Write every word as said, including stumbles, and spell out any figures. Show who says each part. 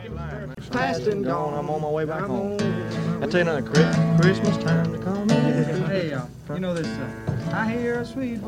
Speaker 1: Past and gone, I'm on my way back home. I tell you another Christmas time to come.
Speaker 2: Hey, uh, you know this, uh, I hear a sweet